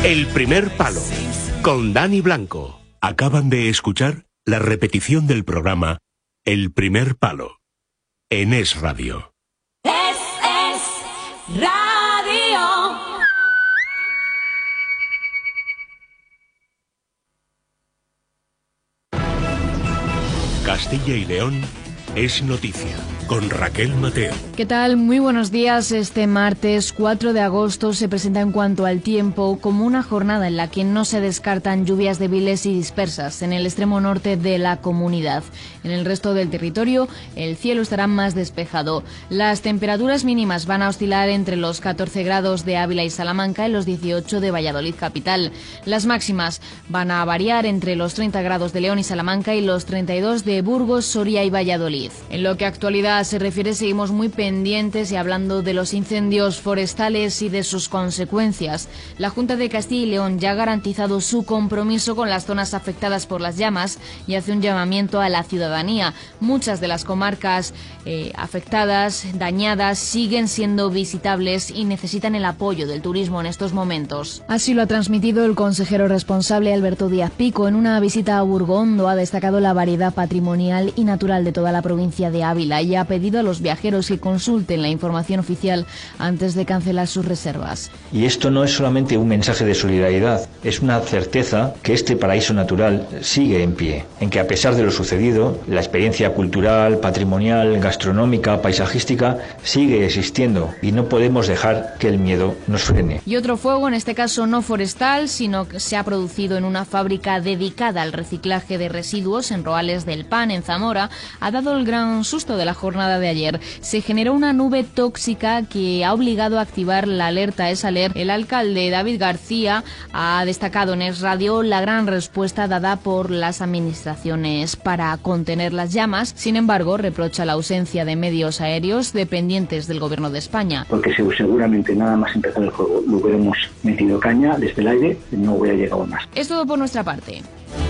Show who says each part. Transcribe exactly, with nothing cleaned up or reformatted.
Speaker 1: El primer palo, con Dani Blanco.
Speaker 2: Acaban de escuchar la repetición del programa El primer palo, en Es Radio.
Speaker 3: Es, es Radio.
Speaker 2: Castilla y León es noticia, con Raquel Mateo.
Speaker 4: ¿Qué tal? Muy buenos días. Este martes cuatro de agosto se presenta en cuanto al tiempo como una jornada en la que no se descartan lluvias débiles y dispersas en el extremo norte de la comunidad. En el resto del territorio el cielo estará más despejado. Las temperaturas mínimas van a oscilar entre los catorce grados de Ávila y Salamanca y los dieciocho de Valladolid capital. Las máximas van a variar entre los treinta grados de León y Salamanca y los treinta y dos de Burgos, Soria y Valladolid. En lo que a actualidad se refiere, seguimos muy pendientes y hablando de los incendios forestales y de sus consecuencias. La Junta de Castilla y León ya ha garantizado su compromiso con las zonas afectadas por las llamas y hace un llamamiento a la ciudadanía. Muchas de las comarcas eh, afectadas, dañadas, siguen siendo visitables y necesitan el apoyo del turismo en estos momentos. Así lo ha transmitido el consejero responsable Alberto Díaz Pico en una visita a Burgondo. Ha destacado la variedad patrimonial y natural de toda la provincia de Ávila y ha pedido a los viajeros que consulten la información oficial antes de cancelar sus reservas.
Speaker 5: Y esto no es solamente un mensaje de solidaridad, es una certeza que este paraíso natural sigue en pie, en que a pesar de lo sucedido, la experiencia cultural, patrimonial, gastronómica, paisajística sigue existiendo y no podemos dejar que el miedo nos frene.
Speaker 4: Y otro fuego, en este caso no forestal, sino que se ha producido en una fábrica dedicada al reciclaje de residuos en Roales del Pan, en Zamora, ha dado el gran susto de la jornada de ayer. Se generó una nube tóxica que ha obligado a activar la alerta ESALER. El alcalde David García ha destacado en Es Radio la gran respuesta dada por las administraciones para contener las llamas. Sin embargo, reprocha la ausencia de medios aéreos dependientes del Gobierno de España.
Speaker 6: Porque seguramente nada más empezar el juego lo hubiéramos metido caña desde el aire, no hubiera llegado más.
Speaker 4: Es todo por nuestra parte.